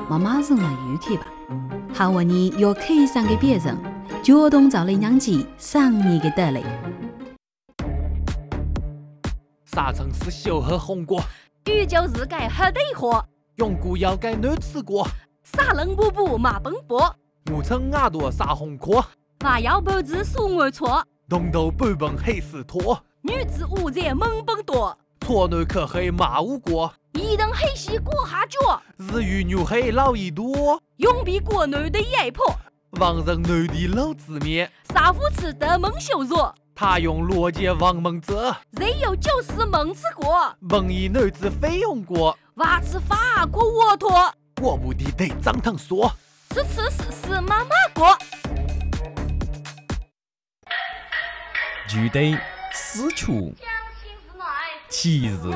慢慢融了入去吧。好话你要开上给别人，主动找来让其上你的得来。 啥城市小喝红果？ 宇宙世界喝得火， 永固要改难吃过。 啥人步步马奔波， 我称牙朵啥红壳？ 娃要半子苏我错， 东头半本黑丝拖。 女子五在猛奔多， 错男可黑马无过。 一等黑西过下脚， 日语牛黑老一多。 永比国内的压迫， 王人内地老字面。 杀夫吃得蒙羞辱， 他用逻辑王蒙者。 人有就是蒙吃过， 蒙一女子非用过。 娃吃法国沃托， 我不的得张腾说。 是妈妈过。 具体私处其日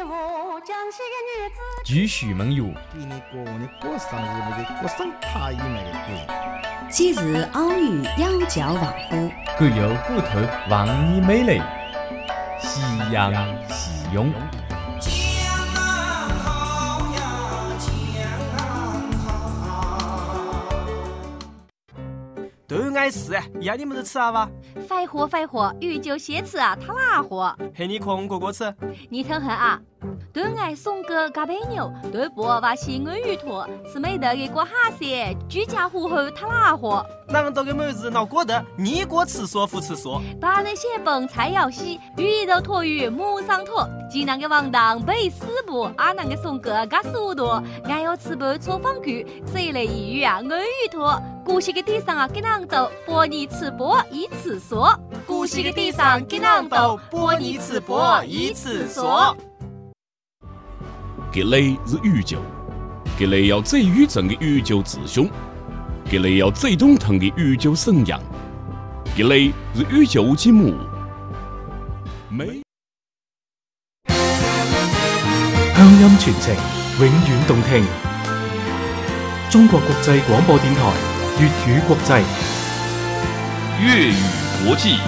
继续梦游。 给你过你过生日没得过生太没得过。 今日偶遇妖教王虎， 各有骨头望你美丽，夕阳夕涌。 都爱吃，要你们都吃啊吧？ 废话，宇宙先吃啊，他哪货？ 嘿，你空哥哥吃？ 你听下啊，都爱送个嘎白牛，都不把西安鱼托，是没得给过哈些，居家户后他哪货？ 啷个给妹子闹过得？你过吃说不吃说？ 把那些本菜肴西，鱼肉托鱼母上托，济南个王当背四步，阿南个送个嘎速度，俺要吃不错方具，谁来一鱼啊？安鱼托，古稀个地上啊，给啷斗，播你吃播一次说， 古稀个地上给啷斗，播你吃播一次说。 格雷是宇宙，格雷要最宇宙的宇宙之兄，格雷要最懂腾的宇宙神样，格雷是宇宙之母。 鄉音傳情，永遠動聽。中國國際廣播電台粵語國際， 粵語國際。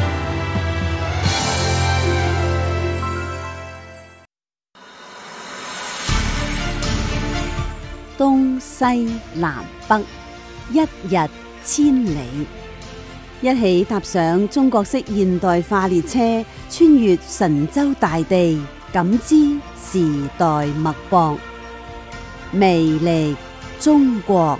東西南北，一日千里。一起踏上中國式現代化列車，穿越神州大地，感知時代脈搏，魅力中國。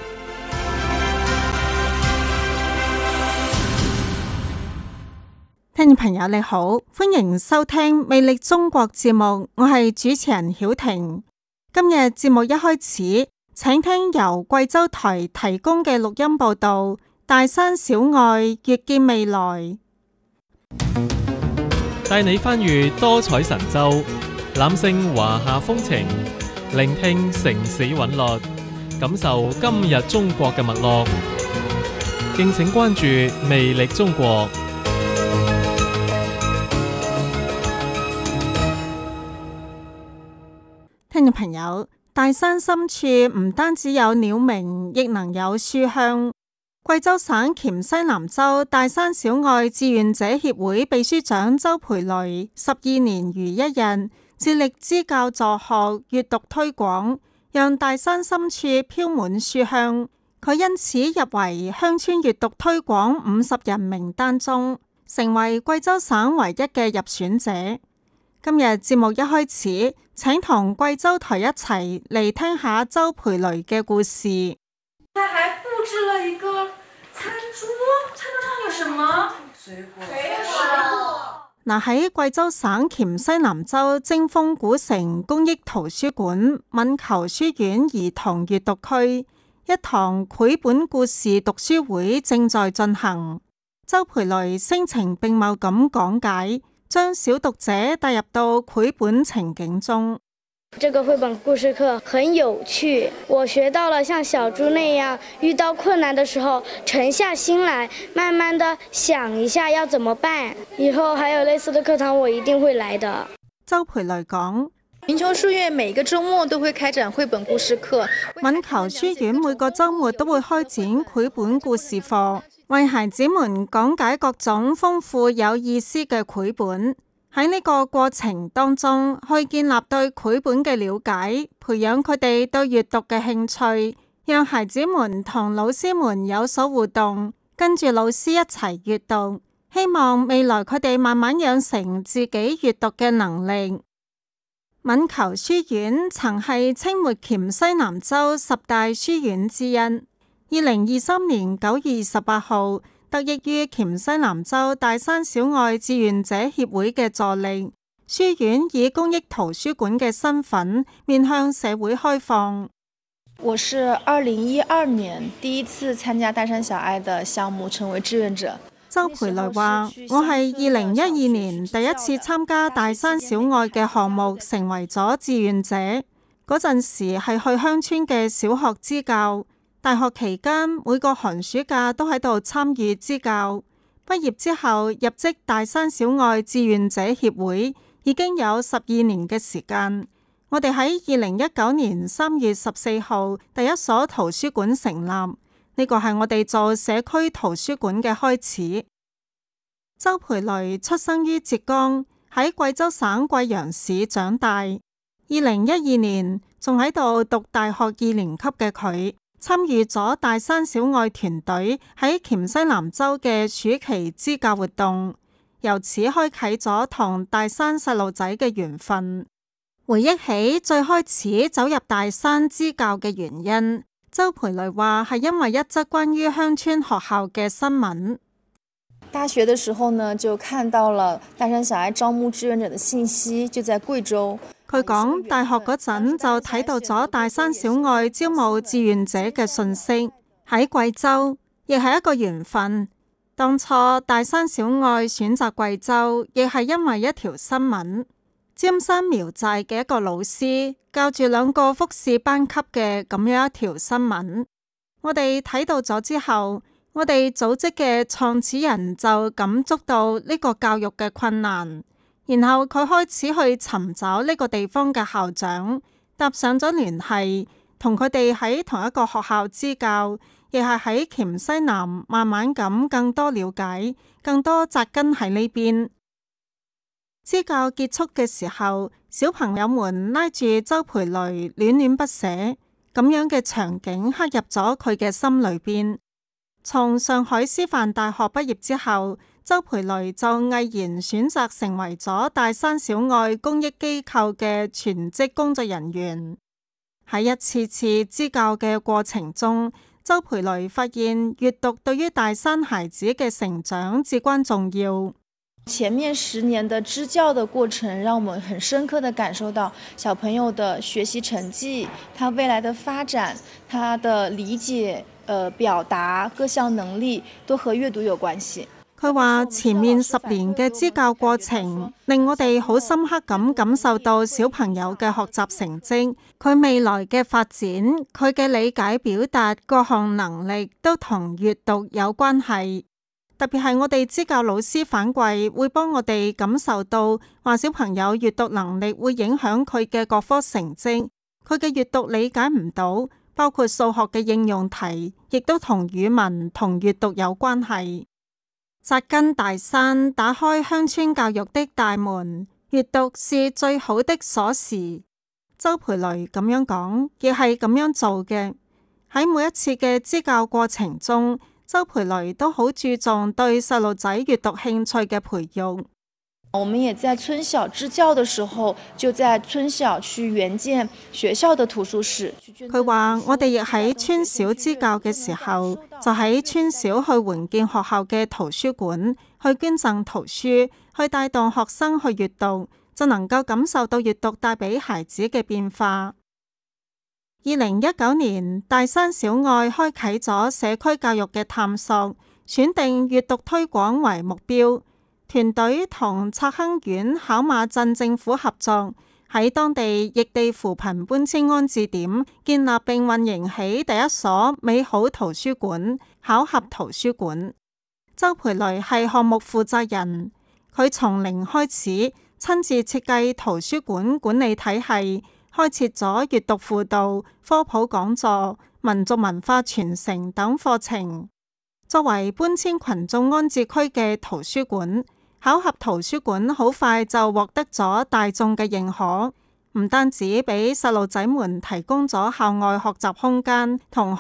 聽眾朋友你好，歡迎收聽《魅力中國》節目，我係主持人曉婷。今日節目一開始，請聽由貴州台提供嘅錄音報道。大山小愛，越見未來， 帶你翻越多彩神州，攬勝華夏風情，聆聽城市韻律，感受今日中國嘅脈絡。敬請關注《魅力中國》。 聽眾朋友，大山深處唔單止有鳥鳴，亦能有書香。貴州省黔西南州大山小愛志願者協會秘書長周培雷12年如一日，致力支教助學、閱讀推廣，讓大山深處飄滿書香。佢因此入圍鄉村閱讀推廣50人名單中，成為貴州省唯一嘅入選者。今日節目一開始，請同貴州台一齊嚟聽下周培雷嘅故事。 他還布置了一個餐桌，餐桌上有什麼？水果。 嗱，喺貴州省黔西南州精豐古城公益圖書館敏球書院兒童閱讀區，一堂繪本故事讀書會正在進行。周培雷聲情並茂咁講解，將小讀者帶入到繪本情景中。 這個繪本故事課很有趣，我學到了像小豬那樣遇到困難的時候沉下心來，慢慢的想一下要怎麼辦。以後還有類似的課堂我一定會來的。 周培雷講， 敏球書院每個週末都會開展繪本故事課， 敏球書院每個週末都會開展繪本故事課，為孩子們講解各種豐富有意思嘅繪本。喺呢個過程當中，去建立對繪本嘅了解，培養佢哋對閱讀嘅興趣， 讓孩子們同老師們有所互動，跟住老師一齊閱讀，希望未來佢哋慢慢養成自己閱讀嘅能力。閩裘書院曾係清末黔西南州10大書院之一。2023年9月18號，得益於黔西南州大山小愛志願者協會嘅助力，書院以公益圖書館嘅身份面向社會開放。 我是2012年第一次參加大山小愛的項目，成為志願者。 周培雷話：我係2012年第一次參加大山小愛嘅項目，成為咗志願者。嗰陣時係去鄉村嘅小學支教，大學期間每個寒暑假都喺度參與支教。畢業之後入職大山小愛志願者協會，已經有12年嘅時間。我哋喺2019年3月14號第一所圖書館成立，呢個係我哋做社區圖書館嘅開始。周培雷出生於浙江，喺貴州省貴陽市長大。2012年仲喺度讀大學2年級嘅佢，參與咗大山小愛團隊喺黔西南州嘅暑期支教活動，由此開啟咗同大山細路仔嘅緣分。回憶起最開始走入大山支教嘅原因，周培雷話係因為一則關於鄉村學校嘅新聞。 大學的時候呢，就看到了大山小愛招募志願者的信息，就在貴州。 佢講大學嗰陣就睇到咗大山小愛招募志願者嘅信息，喺貴州亦係一個緣分。當初大山小愛選擇貴州，亦係因為一條新聞。尖山苗寨嘅一個老師教住2個複試班級嘅咁樣一條新聞，我哋睇到咗之後，我哋組織嘅創始人就感觸到呢個教育嘅困難，然後佢開始去尋找呢個地方嘅校長，搭上咗聯繫，同佢哋喺同一個學校支教，亦係喺黔西南慢慢咁更多了解，更多紮根喺呢邊。支教結束嘅時候，小朋友們拉住周培雷戀戀不捨，咁樣嘅場景刻入咗佢嘅心裏邊。從上海師範大學畢業之後，周培雷就毅然選擇成為咗大山小愛公益機構嘅全職工作人員。喺一次次支教嘅過程中，周培雷發現閱讀對於大山孩子嘅成長至關重要。 前面10年的支教的過程，讓我們很深刻地感受到小朋友的學習成績，他未來的發展，他的理解、表達各項能力都和閱讀有關係。 佢話前面10年嘅支教過程，令我哋好深刻咁感受到小朋友嘅學習成績，佢未來嘅發展，佢嘅理解表達各項能力都同閱讀有關係。特別係我哋支教老師反饋會幫我哋感受到，話小朋友閱讀能力會影響佢嘅各科成績，佢嘅閱讀理解唔到，包括數學嘅應用題，亦都同語文同閱讀有關係。紮根大山，打開鄉村教育的大門，閱讀是最好的鎖匙。周培雷咁樣講，亦係咁樣做嘅。喺每一次嘅支教過程中，周培雷都好注重對細路仔閱讀興趣嘅培育。 我們也在村小支教的時候，就在村小去援建學校的圖書室。 佢話我哋亦喺村小支教嘅時候，就喺村小去援建學校嘅圖書館，去捐贈圖書，去帶動學生去閱讀，就能夠感受到閱讀帶俾孩子嘅變化。2019年，大山小愛開啟咗社區教育嘅探索，選定閱讀推廣為目標。團隊同拆坑縣考馬鎮政府合作，喺當地異地扶貧搬遷安置點建立並運營起第一所美好圖書館——巧合圖書館。周培雷係項目負責人，佢從零開始親自設計圖書館管理體系，開設咗閱讀輔導、科普講座、民族文化傳承等課程。作為搬遷群眾安置區嘅圖書館，巧合圖書館好快就獲得咗大眾嘅認可。 唔單止俾細路仔們提供咗校外學習空間同